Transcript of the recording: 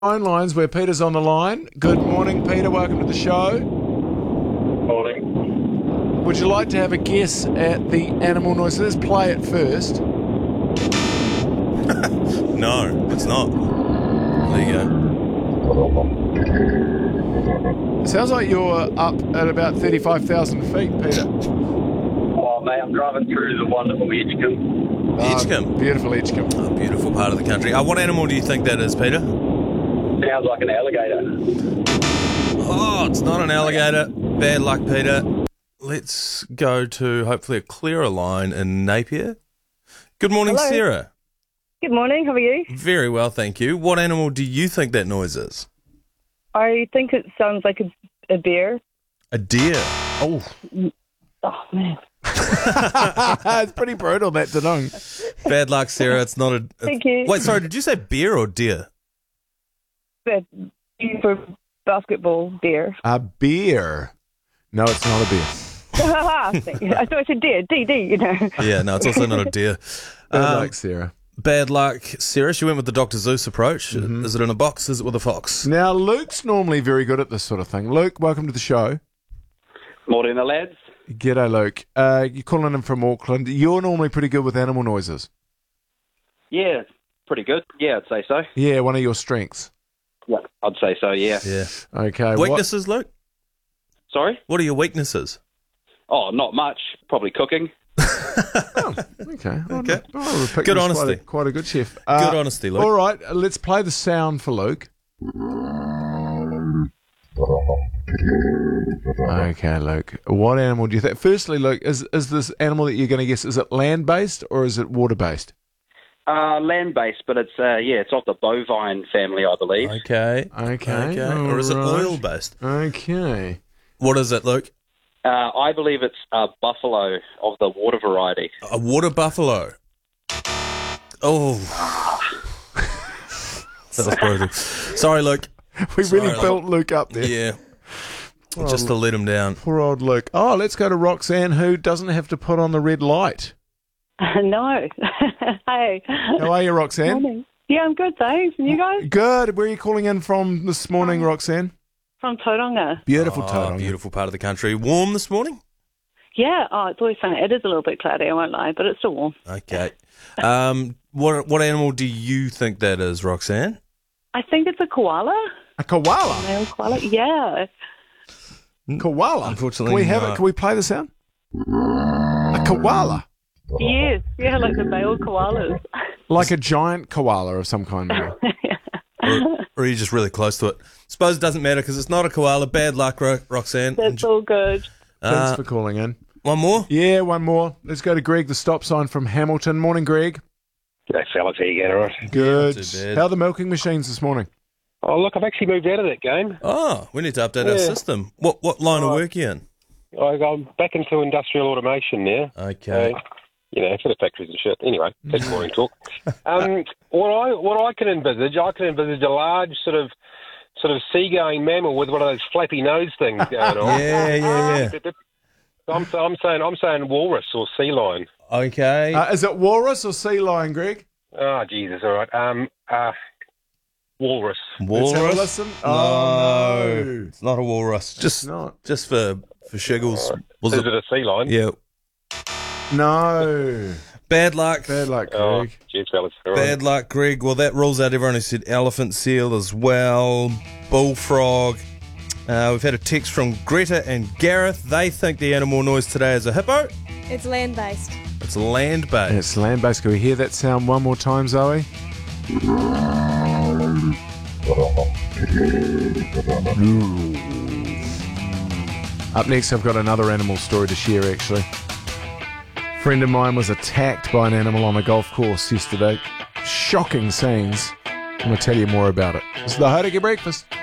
Phone lines where Peter's on the line. Good morning, Peter. Welcome to the show. Morning. Would you like to have a guess at the animal noise? Let's play it first. No, it's not. There you go. It sounds like you're up at about 35,000 feet, Peter. Oh, mate, I'm driving through the wonderful Edgecombe. Edgecombe. Beautiful Edgecombe. A beautiful part of the country. What animal do you think that is, Peter? Sounds like an alligator. Oh, it's not an alligator. Bad luck, Peter. Let's go to hopefully a clearer line in Napier. Good morning, Hello. Sarah. Good morning, how are you? Very well, thank you. What animal do you think that noise is? I think it sounds like a bear. A deer. Oh, Oh, man. It's pretty brutal, that Danung. bad luck, Sarah. It's not a... Thank you. Wait, sorry, did you say bear or deer? But for basketball, bear. A beer. No, it's not a beer. Thank you. I thought I said deer, D, you know. Yeah, no, it's also not a deer. Bad luck, Sarah. Bad luck, Sarah. She went with the Dr. Zeus approach. Is it in a box? Is it with a fox? Now, Luke's normally very good at this sort of thing. Luke, welcome to the show. Morning, the lads. G'day, Luke. You're calling in from Auckland. You're normally pretty good with animal noises. Yeah, pretty good. Yeah, I'd say so. Yeah, one of your strengths. Yeah, I'd say so, yeah. Yeah. Okay. Weaknesses, Luke? Sorry? What are your weaknesses? Oh, not much. Probably cooking. Okay. Okay. I'll pick Good you as honesty. Quite a good chef. Good honesty, Luke. All right, let's play the sound for Luke. Okay, Luke. What animal do you think? Firstly, Luke, is this animal that you're going to guess, is it land-based or is it water-based? Land-based, but it's it's of the bovine family, I believe. Okay. Okay. Or is it all right. oil-based? Okay. What is it, Luke? I believe it's a buffalo of the water variety. A water buffalo. Oh. That was brutal. Sorry, Luke. We really Sorry, built Luke up there. Yeah. Just to let him down. Poor old Luke. Oh, let's go to Roxanne, who doesn't have to put on the red light. No. Hey. How are you, Roxanne? Morning. Yeah, I'm good, thanks. And you guys? Good. Where are you calling in from this morning, Roxanne? From Tauranga. Beautiful Oh, Tauranga. beautiful part of the country. Warm this morning? Yeah, it's always funny. It is a little bit cloudy, I won't lie, but it's still warm. Okay. What animal do you think that is, Roxanne? I think it's a koala. A koala. Male koala. Yeah. Koala. Unfortunately, Can we have no. it? Can we play the sound? A koala. Yes. Yeah, like the male koalas. Like a giant koala of some kind. Or are you just really close to it? Suppose it doesn't matter because it's not a koala. Bad luck, Roxanne. That's all good. Thanks for calling in. One more? Yeah, one more. Let's go to Greg, the stop sign from Hamilton. Morning, Greg. G'day, fellas. How you going, all right? Good. Not too bad. How are the milking machines this morning? Oh, look, I've actually moved out of that game. Oh, we need to update our system. What line of work are you in? I'm back into industrial automation now. Okay. For the factories and shit. Anyway, that's boring talk. What I can envisage a large sort of seagoing mammal with one of those flappy nose things going on. Yeah. I'm saying walrus or sea lion. Okay. Is it walrus or sea lion, Greg? Oh Jesus! All right. Walrus. Let's have a Walrus? listen. No, Oh, it's not a walrus. Just not. for shiggles. Was Is it? it a sea lion? Yeah. No. Bad luck. Bad luck, Oh, Greg. cheers, fellas. All right. Bad luck, Greg. Well, that rules out everyone who said elephant, seal as well, bullfrog. We've had a text from Greta and Gareth. They think the animal noise today is a hippo. It's land-based. It's land-based. It's land-based. Can we hear that sound one more time, Zoe? Up next, I've got another animal story to share, actually. A friend of mine was attacked by an animal on a golf course yesterday. Shocking scenes. I'm going to tell you more about it. It's the Hauraki Breakfast.